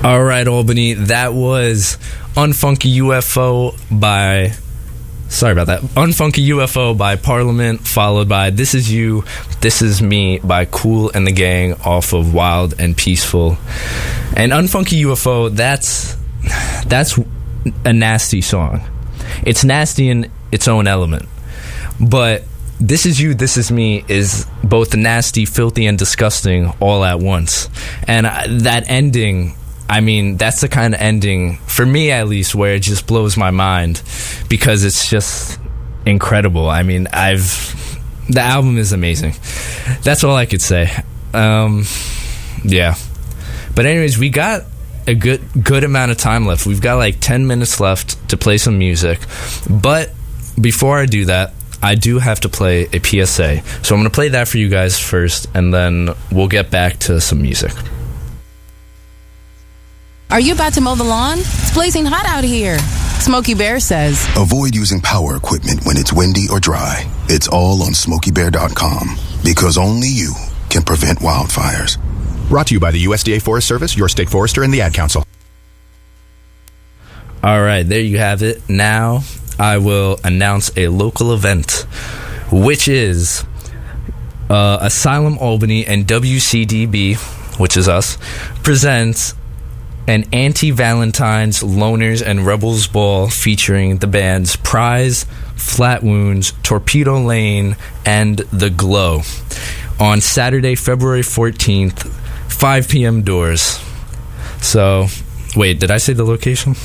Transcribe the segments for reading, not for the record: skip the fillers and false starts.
All right, Albany, that was Unfunky UFO by... Sorry about that. Unfunky UFO by Parliament, followed by This Is You, This Is Me by Kool and the Gang off of Wild and Peaceful. And Unfunky UFO, that's a nasty song. It's nasty in its own element. But This Is You, This Is Me is both nasty, filthy, and disgusting all at once. And that ending... I mean, that's the kind of ending, for me at least, where it just blows my mind because it's just incredible. I mean, the album is amazing. That's all I could say. Yeah. But anyways, we got a good amount of time left. We've got like 10 minutes left to play some music. But before I do that, I do have to play a PSA. So I'm going to play that for you guys first, and then we'll get back to some music. Are you about to mow the lawn? It's blazing hot out here. Smokey Bear says, avoid using power equipment when it's windy or dry. It's all on SmokeyBear.com because only you can prevent wildfires. Brought to you by the USDA Forest Service, your state forester, and the Ad Council. All right, there you have it. Now I will announce a local event, which is Asylum Albany and WCDB, which is us, presents an anti-Valentine's Loners and Rebels Ball featuring the bands Prize, Flat Wounds, Torpedo Lane, and The Glow on Saturday, February 14th, 5 p.m. doors. So, wait, did I say the location?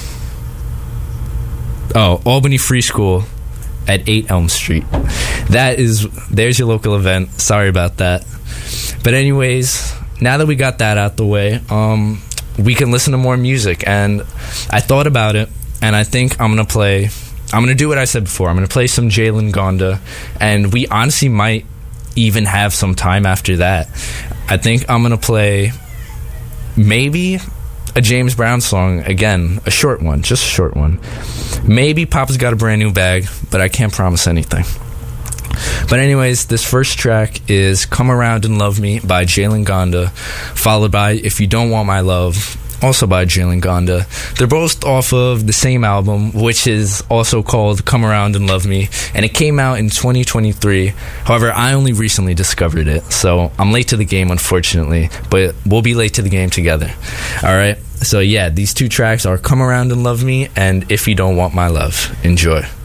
Oh, Albany Free School at 8 Elm Street. There's your local event. Sorry about that. But anyways, now that we got that out the way, we can listen to more music. And I thought about it, and I think I'm going to do what I said before. I'm going to play some Jalen Gonda, and we honestly might even have some time after that. I think I'm going to play maybe a James Brown song, again, a short one, just a short one. Maybe Papa's Got a Brand New Bag, but I can't promise anything. But anyways, this first track is Come Around and Love Me by Jalen Gonda, followed by If You Don't Want My Love, also by Jalen Gonda. They're both off of the same album, which is also called Come Around and Love Me, and it came out in 2023. However, I only recently discovered it, so I'm late to the game, unfortunately, but we'll be late to the game together. Alright, so yeah, these two tracks are Come Around and Love Me and If You Don't Want My Love. Enjoy.